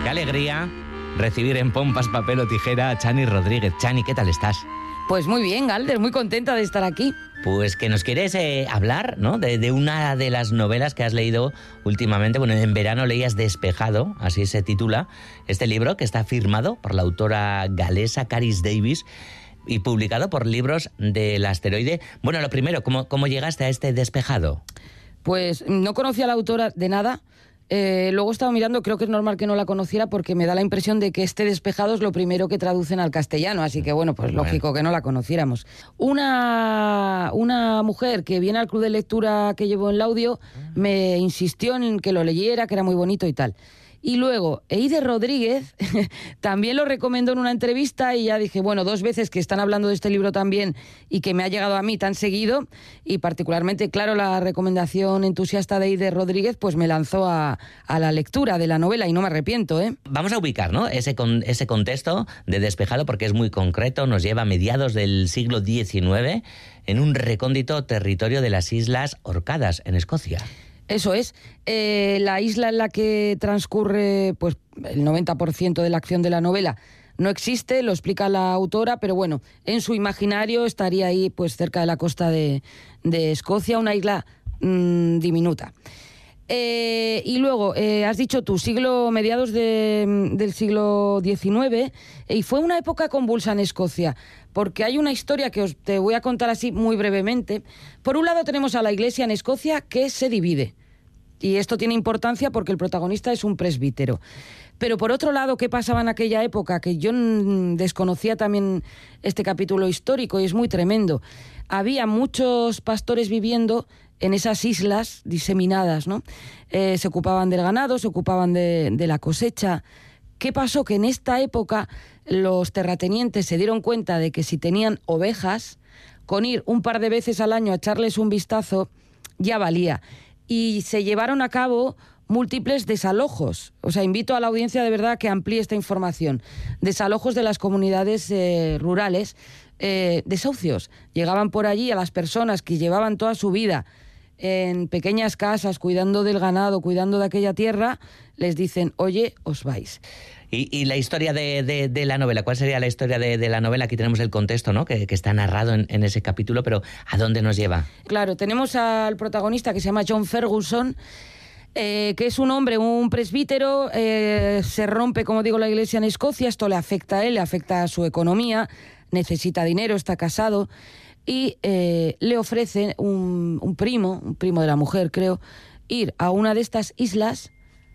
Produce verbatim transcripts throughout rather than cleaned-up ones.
Qué alegría recibir en pompas, papel o tijera a Chani Rodríguez. Chani, ¿qué tal estás? Pues muy bien, Galder, muy contenta de estar aquí. Pues que nos quieres eh, hablar, ¿no? De, de una de las novelas que has leído últimamente. Bueno, en verano leías Despejado, así se titula este libro, que está firmado por la autora galesa Caris Davis y publicado por Libros del Asteroide. Bueno, lo primero, ¿cómo, cómo llegaste a este Despejado? Pues no conocía a la autora de nada. Eh, luego he estado mirando, creo que es normal que no la conociera porque me da la impresión de que este Despejado es lo primero que traducen al castellano, así que bueno, pues bueno. Lógico que no la conociéramos. Una, una mujer que viene al club de lectura que llevo en Laudio me insistió en que lo leyera, que era muy bonito y tal. Y luego, Eider Rodríguez también lo recomendó en una entrevista y ya dije, bueno, dos veces que están hablando de este libro también y que me ha llegado a mí tan seguido, y particularmente, claro, la recomendación entusiasta de Eider Rodríguez, pues me lanzó a, a la lectura de la novela y no me arrepiento, ¿eh? Vamos a ubicar, ¿no?, ese, con, ese contexto de Despejado porque es muy concreto, nos lleva a mediados del siglo diecinueve en un recóndito territorio de las Islas Orcadas, en Escocia. Eso es. Eh, la isla en la que transcurre pues el noventa por ciento de la acción de la novela no existe, lo explica la autora, pero bueno, en su imaginario estaría ahí pues cerca de la costa de, de Escocia, una isla mmm, diminuta. Eh, y luego, eh, has dicho tú, siglo mediados de, del siglo diecinueve, y fue una época convulsa en Escocia, porque hay una historia que os te voy a contar así muy brevemente. Por un lado tenemos a la iglesia en Escocia que se divide, y esto tiene importancia porque el protagonista es un presbítero. Pero por otro lado, ¿qué pasaba en aquella época? Que yo desconocía también este capítulo histórico y es muy tremendo. Había muchos pastores viviendo en esas islas diseminadas, ¿no? Eh, se ocupaban del ganado, se ocupaban de, de la cosecha. ¿Qué pasó? Que en esta época los terratenientes se dieron cuenta de que si tenían ovejas, con ir un par de veces al año a echarles un vistazo, ya valía. Y se llevaron a cabo múltiples desalojos. O sea, invito a la audiencia de verdad a que amplíe esta información. Desalojos de las comunidades eh, rurales, eh, desahucios. Llegaban por allí a las personas que llevaban toda su vida en pequeñas casas, cuidando del ganado, cuidando de aquella tierra, les dicen, oye, os vais. Y, y la historia de, de, de la novela, ¿cuál sería la historia de, de la novela? Aquí tenemos el contexto, ¿no?, que, que está narrado en, en ese capítulo, pero ¿a dónde nos lleva? Claro, tenemos al protagonista que se llama John Ferguson, eh, que es un hombre, un presbítero, eh, se rompe, como digo, la iglesia en Escocia, esto le afecta a él, le afecta a su economía, necesita dinero, está casado, y eh, le ofrece un, un primo, un primo de la mujer, creo, ir a una de estas islas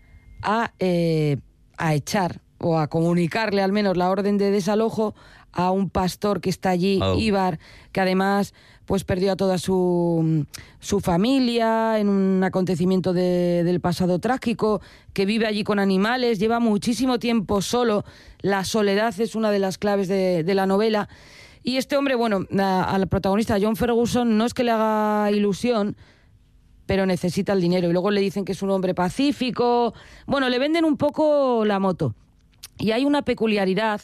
a, eh, a echar o a comunicarle al menos la orden de desalojo a un pastor que está allí, oh. Ibar, que además pues perdió a toda su, su familia en un acontecimiento de, del pasado trágico, que vive allí con animales, lleva muchísimo tiempo solo. La soledad es una de las claves de, de la novela. Y este hombre, bueno, a, al protagonista John Ferguson no es que le haga ilusión, pero necesita el dinero. Y luego le dicen que es un hombre pacífico. Bueno, le venden un poco la moto. Y hay una peculiaridad.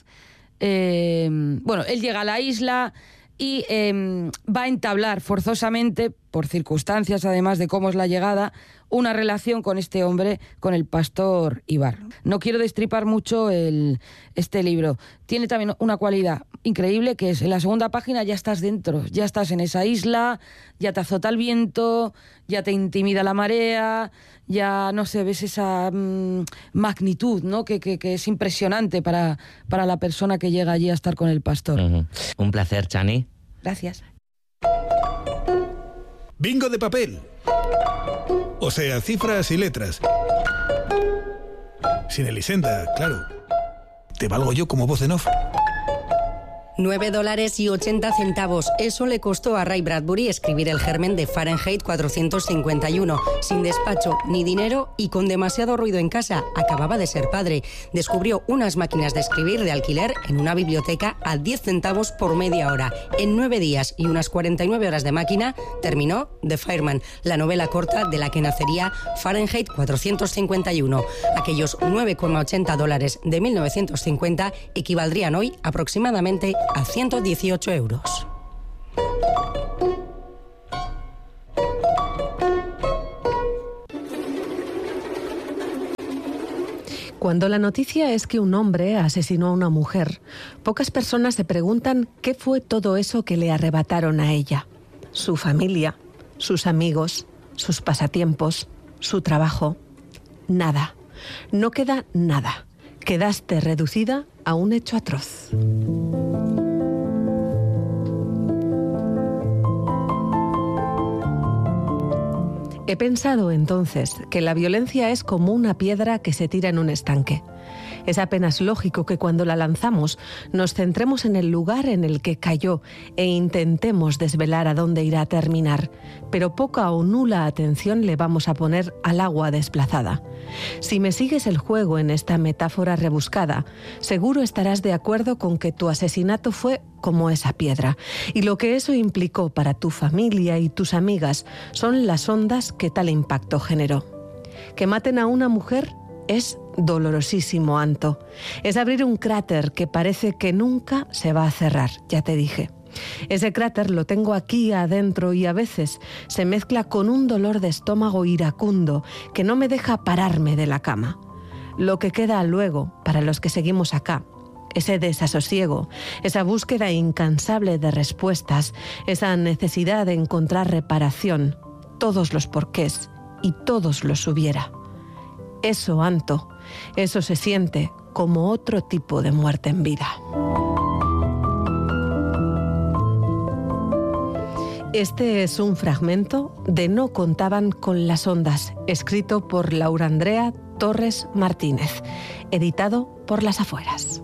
Eh, bueno, él llega a la isla y eh, va a entablar forzosamente, por circunstancias además de cómo es la llegada, una relación con este hombre, con el pastor Ibar. No quiero destripar mucho el, este libro. Tiene también una cualidad increíble, que es en la segunda página ya estás dentro, ya estás en esa isla, ya te azota el viento, ya te intimida la marea, ya, no sé, ves esa mmm, magnitud, ¿no?, que, que, que es impresionante para, para la persona que llega allí a estar con el pastor. Uh-huh. Un placer, Chani. Gracias. Bingo de papel. O sea, cifras y letras. Sin Elisenda, claro. Te valgo yo como voz en off. nueve dólares y ochenta centavos. Eso le costó a Ray Bradbury escribir el germen de Fahrenheit cuatrocientos cincuenta y uno. Sin despacho ni dinero y con demasiado ruido en casa. Acababa de ser padre. Descubrió unas máquinas de escribir de alquiler en una biblioteca a diez centavos por media hora. En nueve días y unas cuarenta y nueve horas de máquina terminó The Fireman, la novela corta de la que nacería Fahrenheit cuatrocientos cincuenta y uno. Aquellos nueve coma ochenta dólares de mil novecientos cincuenta equivaldrían hoy aproximadamente a ciento dieciocho euros. Cuando la noticia es que un hombre asesinó a una mujer, pocas personas se preguntan qué fue todo eso que le arrebataron a ella. Su familia, sus amigos, sus pasatiempos, su trabajo. Nada. No queda nada. Quedaste reducida a un hecho atroz. He pensado entonces que la violencia es como una piedra que se tira en un estanque. Es apenas lógico que cuando la lanzamos nos centremos en el lugar en el que cayó e intentemos desvelar a dónde irá a terminar, pero poca o nula atención le vamos a poner al agua desplazada. Si me sigues el juego en esta metáfora rebuscada, seguro estarás de acuerdo con que tu asesinato fue como esa piedra, y lo que eso implicó para tu familia y tus amigas son las ondas que tal impacto generó. Que maten a una mujer es dolorosísimo, Anto. Es abrir un cráter que parece que nunca se va a cerrar, ya te dije. Ese cráter lo tengo aquí adentro y a veces se mezcla con un dolor de estómago iracundo que no me deja pararme de la cama. Lo que queda luego, para los que seguimos acá, ese desasosiego, esa búsqueda incansable de respuestas, esa necesidad de encontrar reparación, todos los porqués y todos los hubiera. Eso, Anto, eso se siente como otro tipo de muerte en vida. Este es un fragmento de No contaban con las ondas, escrito por Laura Andrea Torres Martínez, editado por Las Afueras.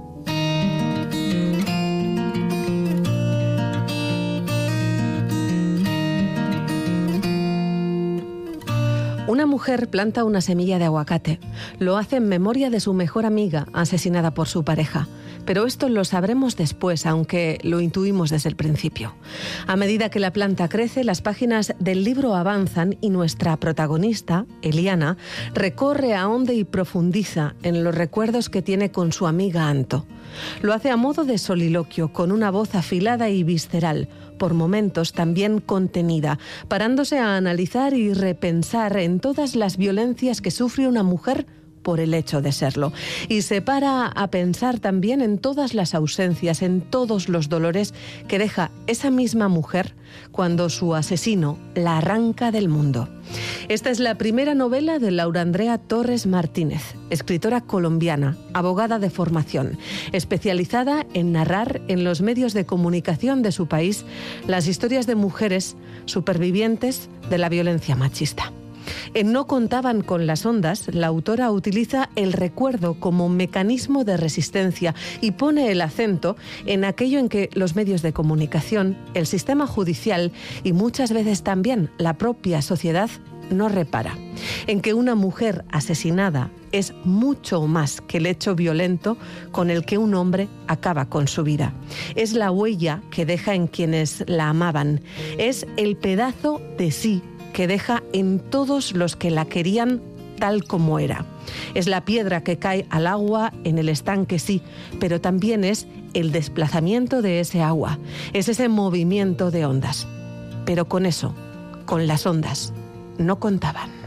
Una mujer planta una semilla de aguacate. Lo hace en memoria de su mejor amiga, asesinada por su pareja. Pero esto lo sabremos después, aunque lo intuimos desde el principio. A medida que la planta crece, las páginas del libro avanzan y nuestra protagonista, Eliana, recorre, ahonda y profundiza en los recuerdos que tiene con su amiga Anto. Lo hace a modo de soliloquio, con una voz afilada y visceral, por momentos también contenida, parándose a analizar y repensar en todas las violencias que sufre una mujer por el hecho de serlo. Y se para a pensar también en todas las ausencias, en todos los dolores que deja esa misma mujer cuando su asesino la arranca del mundo. Esta es la primera novela de Laura Andrea Torres Martínez, escritora colombiana, abogada de formación, especializada en narrar en los medios de comunicación de su país las historias de mujeres supervivientes de la violencia machista. En No contaban con las ondas, la autora utiliza el recuerdo como mecanismo de resistencia y pone el acento en aquello en que los medios de comunicación, el sistema judicial y muchas veces también la propia sociedad no repara. En que una mujer asesinada es mucho más que el hecho violento con el que un hombre acaba con su vida. Es la huella que deja en quienes la amaban. Es el pedazo de sí que deja en todos los que la querían tal como era. Es la piedra que cae al agua en el estanque, sí, pero también es el desplazamiento de ese agua, es ese movimiento de ondas. Pero con eso, con las ondas, no contaban.